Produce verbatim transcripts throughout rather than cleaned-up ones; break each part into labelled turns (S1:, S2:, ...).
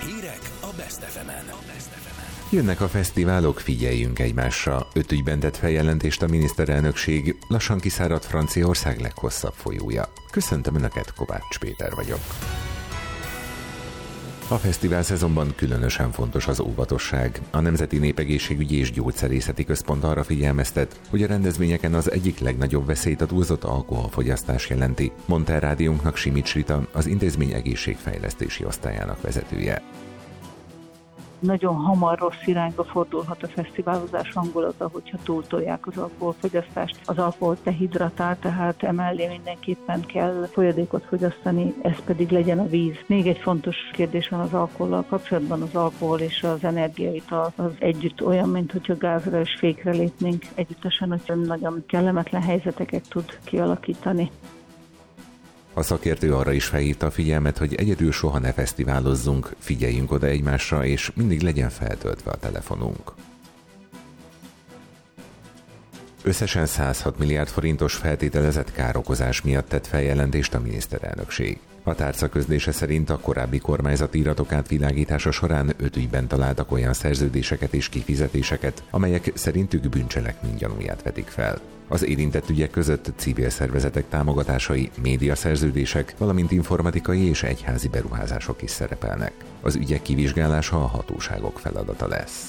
S1: Hírek a Best ef emen.
S2: Jönnek a fesztiválok, figyeljünk egymásra. Öt ügyben tett feljelentést a miniszterelnökség, lassan kiszáradt Franciaország leghosszabb folyója. Köszöntöm Önöket, Kovács Péter vagyok. A fesztivál szezonban különösen fontos az óvatosság. A Nemzeti Népegészségügyi és Gyógyszerészeti Központ arra figyelmeztet, hogy a rendezvényeken az egyik legnagyobb veszélyt a túlzott alkoholfogyasztás jelenti, mondta el rádiónknak Simics Rita, az intézmény egészségfejlesztési osztályának vezetője.
S3: Nagyon hamar rossz irányba fordulhat a fesztiválozás hangulata, hogyha túltolják az alkoholfogyasztást. Az alkohol dehidratál, tehát emellé mindenképpen kell folyadékot fogyasztani, ez pedig legyen a víz. Még egy fontos kérdés van az alkohollal kapcsolatban, az alkohol és az energiaital az együtt olyan, mint hogyha gázra és fékre lépnénk együttesen, hogy nagyon kellemetlen helyzeteket tud kialakítani.
S2: A szakértő arra is felhívta a figyelmet, hogy egyedül soha ne fesztiválozzunk, figyeljünk oda egymásra, és mindig legyen feltöltve a telefonunk. Összesen száz hat milliárd forintos feltételezett károkozás miatt tett feljelentést a miniszterelnökség. A tárca közlése szerint a korábbi kormányzati iratok átvilágítása során öt ügyben találtak olyan szerződéseket és kifizetéseket, amelyek szerintük bűncselekmény gyanúját vetik fel. Az érintett ügyek között civil szervezetek támogatásai, médiaszerződések, valamint informatikai és egyházi beruházások is szerepelnek. Az ügyek kivizsgálása a hatóságok feladata lesz.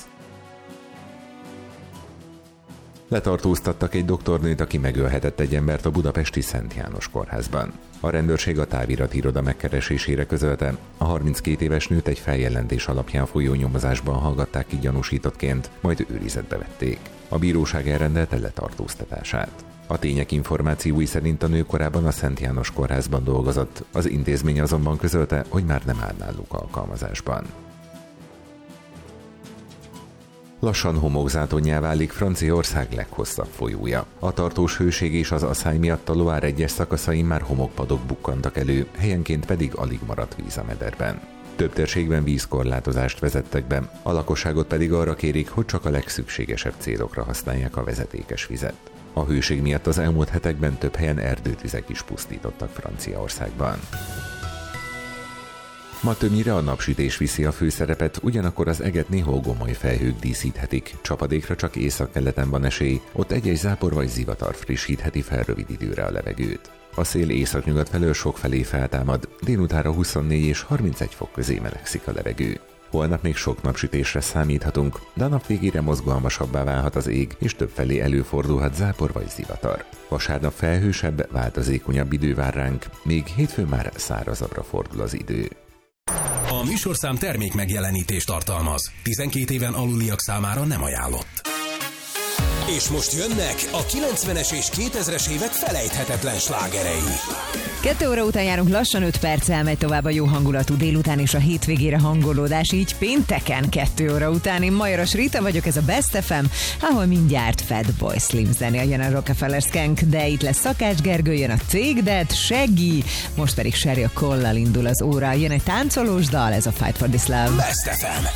S2: Letartóztattak egy doktornőt, aki megölhetett egy embert a budapesti Szent János kórházban. A rendőrség a távirati iroda megkeresésére közölte, a harminckét éves nőt egy feljelentés alapján folyó nyomozásban hallgatták ki gyanúsítottként, majd őrizetbe vették. A bíróság elrendelte letartóztatását. A tények információi szerint a nő korábban a Szent János kórházban dolgozott, az intézmény azonban közölte, hogy már nem áll náluk alkalmazásban. Lassan homokzátonnyá válik Franciaország leghosszabb folyója. A tartós hőség és az aszály miatt a Loire egyes szakaszain már homokpadok bukkantak elő, helyenként pedig alig maradt víz a mederben. Több térségben vízkorlátozást vezettek be, a lakosságot pedig arra kérik, hogy csak a legszükségesebb célokra használják a vezetékes vizet. A hőség miatt az elmúlt hetekben több helyen erdőtüzek is pusztítottak Franciaországban. Ma többnyire a napsütés viszi a főszerepet, ugyanakkor az eget néhol gomoly felhők díszíthetik, csapadékra csak északkeleten van esély, ott egy-egy zápor vagy zivatar frissítheti fel rövid időre a levegőt. A szél északnyugat felől sokfelé feltámad, délutánra huszonnégy és harmincegy fok közé melegszik a levegő. Holnap még sok napsütésre számíthatunk, de a nap végére mozgalmasabbá válhat az ég, és többfelé előfordulhat zápor vagy zivatar. Vasárnap felhősebb, változékonyabb idő vár ránk, még hétfőn már szárazabbra fordul az idő.
S1: A műsorszám termék megjelenítést tartalmaz. tizenkét éven aluliak számára nem ajánlott. És most jönnek a kilencvenes és kétezres évek felejthetetlen slágerei.
S4: Kettő óra után járunk, lassan öt perccel megy tovább a jó hangulatú délután és a hétvégére hangolódás, így pénteken kettő óra után. Én Majoros Rita vagyok, ez a Best ef em, ahol mindjárt Fatboy Slim zenél jön a Rockefeller Skank, de itt lesz Szakács Gergő, jön a Cégdet, Seggi, most pedig Sherry a Kollal indul az óra, jön egy táncolós dal, ez a Fight for this Love.
S1: Best ef em.